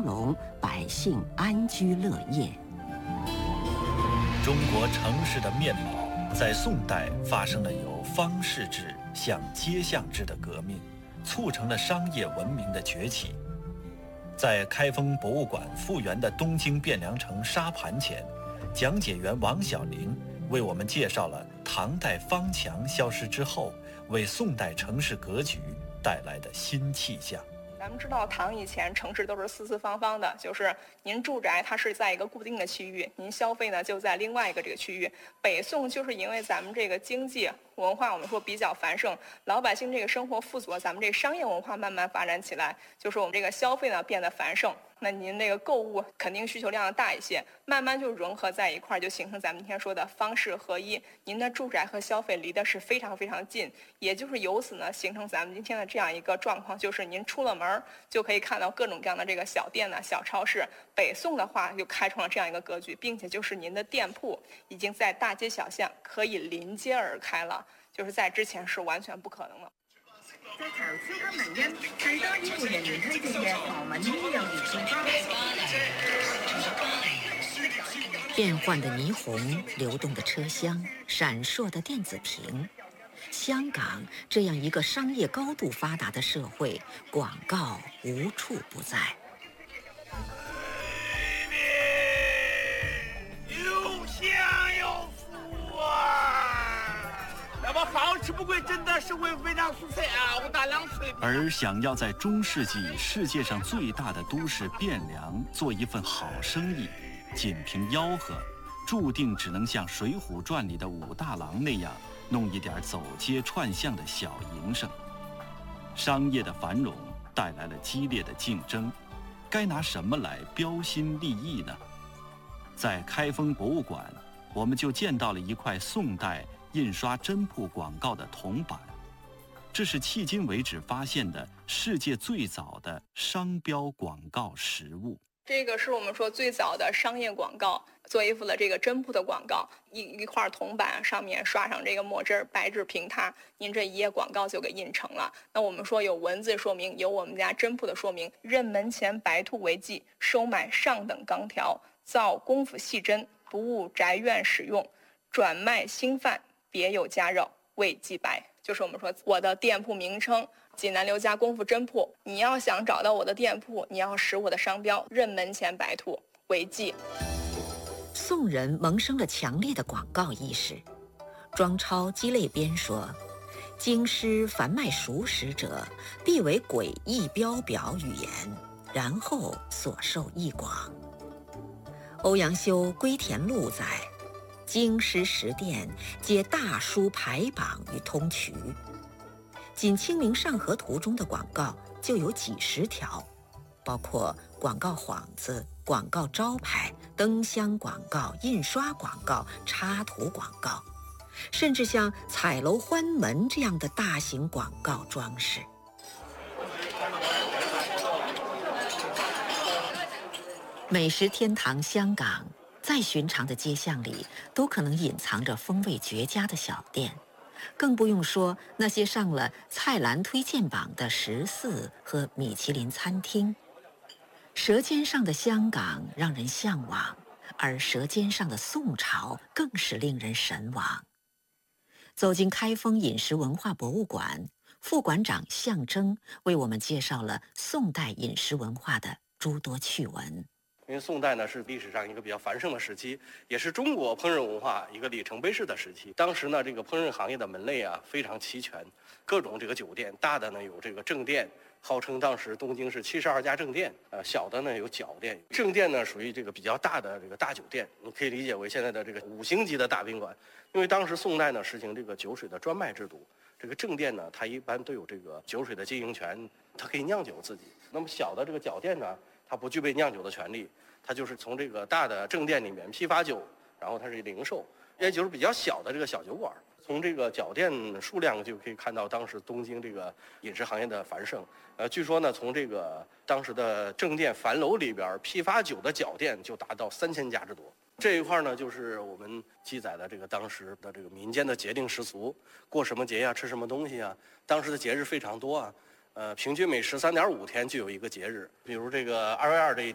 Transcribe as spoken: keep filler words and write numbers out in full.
隆，百姓安居乐业。 中国城市的面貌在宋代发生了由方士制向街巷制的革命，促成了商业文明的崛起。在开封博物馆复原的东京汴梁城沙盘前，讲解员王小玲为我们介绍了唐代方墙消失之后，为宋代城市格局带来的新气象。 咱们知道唐以前城市都是四四方方的，就是您住宅它是在一个固定的区域，您消费呢就在另外一个这个区域。北宋就是因为咱们这个经济文化我们说比较繁盛，老百姓这个生活富足，咱们这个商业文化慢慢发展起来，就是我们这个消费呢变得繁盛，那您那个购物肯定需求量大一些，慢慢就融合在一块，就形成咱们今天说的方式合一。您的住宅和消费离的是非常非常近，也就是由此呢形成咱们今天的这样一个状况，就是您出了门就可以看到各种各样的这个小店呢、小超市。北宋的话就开创了这样一个格局，并且就是您的店铺已经在大街小巷可以临街而开了，就是在之前是完全不可能的。 在潮超級名音，最多醫護人員推薦嘅何文醫幼兒片花。 变幻的霓虹，流动的车厢，闪烁的电子屏。香港这样一个商业高度发达的社会，广告无处不在。 又香又福啊！那么好吃不贵，真的是为非常蔬菜啊！我大量水。 而想要在中世纪世界上最大的都市汴梁做一份好生意，仅凭吆喝，注定只能像《水浒传》里的武大郎那样，弄一点走街串巷的小营生。商业的繁荣带来了激烈的竞争，该拿什么来标新立异呢？在开封博物馆，我们就见到了一块宋代印刷真铺广告的铜板，这是迄今为止发现的世界最早的商标广告实物。 这个是我们说最早的商业广告，做一幅的这个真铺的广告，一一块铜板上面刷上这个墨汁，白纸平拓，您这一页广告就给印成了。那我们说有文字说明，有我们家真铺的说明，任门前白兔为记，收买上等钢条，造功夫细针，不误宅院使用，转卖新饭，别有家肉，为记白。就是我们说我的店铺名称济南刘家功夫真铺，你要想找到我的店铺，你要识我的商标任门前白兔为记。 宋人萌生了强烈的广告意识。庄超鸡肋编说，京师凡卖熟食者，必为诡异标表语言，然后所受益广。欧阳修《归田录》载，京师食店皆大书排榜与通衢，仅《清明上河图》中的广告就有几十条，包括广告幌子、广告招牌、灯箱广告、印刷广告、插图广告，甚至像彩楼欢门这样的大型广告装饰。美食天堂香港，再寻常的街巷里都可能隐藏着风味绝佳的小店，更不用说那些上了菜篮推荐榜的食肆和米其林餐厅。舌尖上的香港让人向往，而舌尖上的宋朝更是令人神往。走进开封饮食文化博物馆，副馆长向征为我们介绍了宋代饮食文化的诸多趣闻。 因为宋代呢是历史上一个比较繁盛的时期，也是中国烹饪文化一个里程碑式的时期。当时呢，这个烹饪行业的门类啊非常齐全，各种这个酒店，大的呢有这个正店，号称当时东京是七十二家正店，呃，小的呢有角店。正店呢属于这个比较大的这个大酒店，你可以理解为现在的这个五星级的大宾馆。因为当时宋代呢实行这个酒水的专卖制度，这个正店呢它一般都有这个酒水的经营权，它可以酿酒自己。那么小的这个角店呢，它不具备酿酒的权利，它就是从这个大的正店里面批发酒，然后它是零售，也就是比较小的这个小酒馆。从这个角店数量就可以看到当时东京这个饮食行业的繁盛。呃，据说呢，从这个当时的正店樊楼里边批发酒的角店就达到三千家之多。这一块呢，就是我们记载的这个当时的这个民间的节令习俗，过什么节呀，吃什么东西啊。当时的节日非常多啊。呃，平均每十三点五天就有一个节日，比如这个二月二这一天。